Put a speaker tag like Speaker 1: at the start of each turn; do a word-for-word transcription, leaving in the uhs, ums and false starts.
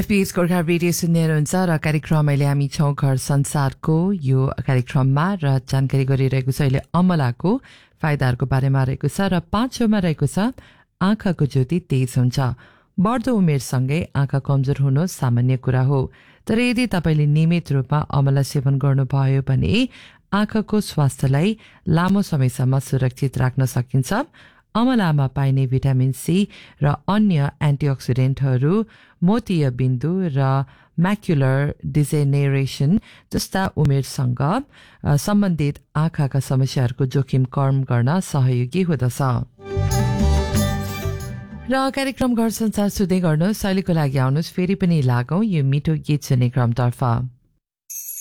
Speaker 1: FPS Gorkha radio सुन्ने हुनुहुन्छ र कार्यक्रम अहिले हामी छौँ घर संसारको यो कार्यक्रममा र जानकारी गरिरहेको छ अहिले अमलाको फाइदाहरूको बारेमा रहेको छ र पाँचौँमा रहेको छ आँखाको ज्योति तेज हुन्छ। बढ्दो उमेरसँगै आँखा कमजोर हुनु सामान्य कुरा हो, तर यदि तपाईँले नियमित रूपमा अमला सेवन गर्नुभयो भने आँखाको स्वास्थ्यलाई लामो समयसम्म सुरक्षित राख्न सकिन्छ। अमलामा पाइने भिटामिन सी र अन्य एन्टिअक्सिडेन्टहरू मोतीय बिन्दु र म्याक्युलर डिजेनेरेसन जस्ता उमेरसँग सम्बन्धित आँखाका समस्याहरूको जोखिम कम गर्न सहयोगी हुँदछ। र कार्यक्रम घर संसार सुन्दै गर्नुहोस्। अहिलेको लागि आउनुहोस् फेरि पनि लागौँ यो मिठो गीत सुन्ने क्रमतर्फ।